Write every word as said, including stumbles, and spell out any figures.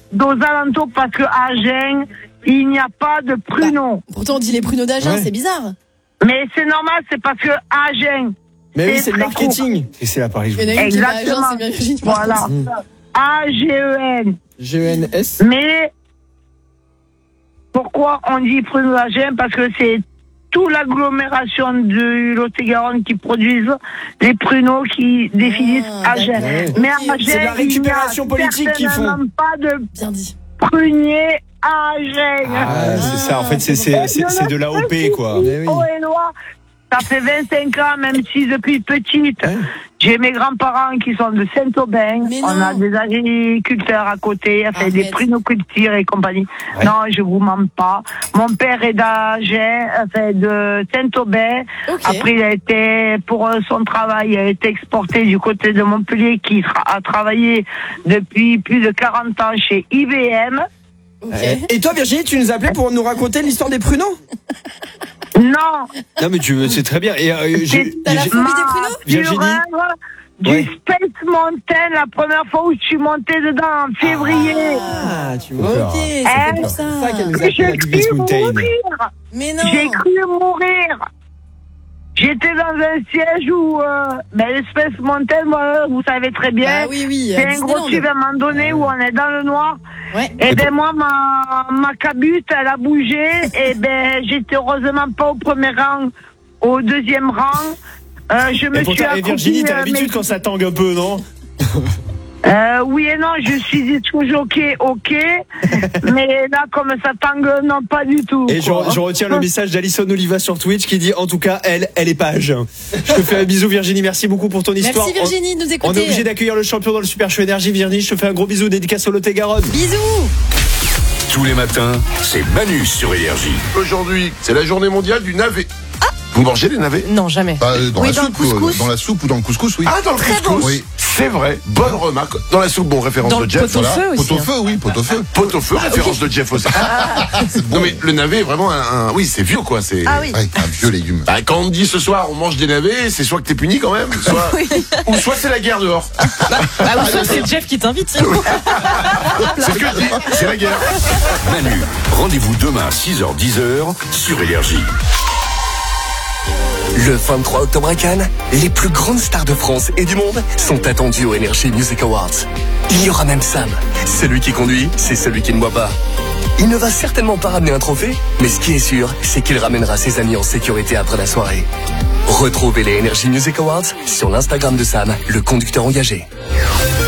aux alentours parce que à Agen, il n'y a pas de pruneaux. Bah, pourtant, on dit les pruneaux d'Agen, Ouais. c'est bizarre. Mais c'est normal, c'est parce que Agen. Mais oui, c'est le très marketing. Et c'est la Paris. Il y en a une qui va à Agen, Exactement. c'est bien Virginie. par Voilà. contre. Mm. A G E N. G E N S. Mais pourquoi on dit pruneaux d'Agen? Parce que c'est toute l'agglomération du Lot-et-Garonne qui produisent les pruneaux qui définissent Ah, Agen. d'accord. Ouais. Mais Ok. à Agen, C'est la récupération il n'y a politique qu'ils font. certainement pas de Bien dit. prunier à Agen. Ah, c'est ça. En fait, c'est c'est c'est c'est de l'A O P quoi. Mais oui. Oh, et noir. Ça fait vingt-cinq ans, même si depuis petite, Ouais. j'ai mes grands-parents qui sont de Saint-Aubin. Mais On non. a des agriculteurs à côté, enfin, Arrête. des prinocultures et compagnie. Ouais. Non, je vous mens pas. Mon père est d'Agen, enfin, de Saint-Aubin. Ok. Après, il a été, pour euh, son travail, il a été exporté du côté de Montpellier, qui tra- a travaillé depuis plus de quarante ans chez I B M. Ok. Et toi, Virginie, tu nous appelais pour nous raconter l'histoire des pruneaux? Non, Non mais tu c'est très bien. Et euh, j'ai- T'as la j'ai- phobie des pruneaux? Virginie fureur du Ouais. Space Mountain, la première fois où je suis montée dedans, en février. Ah, tu vois. Ok, c'est Hein pour C'est ça ça. qu'elle nous J'ai appelait. cru Space Mountain. mourir. Mais non. J'ai cru mourir. J'étais dans un siège où, euh, ben, l'Space Mountain, moi, vous savez très bien, Bah oui, oui. c'est à un gros Disneyland. tube à un moment donné où on est dans le noir. Ouais. Et ben moi, ma, ma cabute, elle a bougé. Et ben, j'étais heureusement pas au premier rang, au deuxième rang. Euh, je me Et suis pourtant, et Virginie, accroupie, t'as euh, l'habitude mais- quand ça tangue un peu, non? Euh, oui et non, je suis toujours ok, ok, mais là, comme ça tangue, non, pas du tout. Et je, quoi. je retiens le message d'Alison Oliva sur Twitch qui dit en tout cas elle, elle est pas à jeun. Je te fais un bisou Virginie, merci beaucoup pour ton histoire. Merci Virginie de nous On, on écouter. est obligé d'accueillir le champion dans le Super Show Énergie. Virginie, je te fais un gros bisou, dédicace au Lot-et-Garonne. Bisous. Tous les matins, c'est Manu sur Énergie. Aujourd'hui, c'est la journée mondiale du navet. Vous mangez les navets? Non, jamais. Bah, euh, dans, Oui, la dans le soupe, euh, couscous. dans la soupe ou dans le couscous, oui. Ah, dans le couscous. Oui. C'est vrai. Bonne remarque. Dans la soupe, bon, référence Dans de le Jeff. pot au feu aussi. Pot au feu, oui, pot au feu. Pot au feu, référence de Jeff aussi. Non mais le navet est vraiment un, un- oui, c'est vieux quoi. C'est. Ah oui. Avec un vieux légume. Bah, quand on te dit ce soir on mange des navets, c'est soit que t'es puni quand même, soit ou soit c'est la guerre dehors. Ah, ou soit c'est Jeff qui t'invite. C'est ce que je dis. C'est la guerre. Manu, rendez-vous demain six heures dix sur Énergie. Le vingt-trois octobre à Cannes, les plus grandes stars de France et du monde sont attendues au Energy Music Awards. Il y aura même Sam. Celui qui conduit, c'est celui qui ne boit pas. Il ne va certainement pas ramener un trophée, mais ce qui est sûr, c'est qu'il ramènera ses amis en sécurité après la soirée. Retrouvez les Energy Music Awards sur l'Instagram de Sam, le conducteur engagé.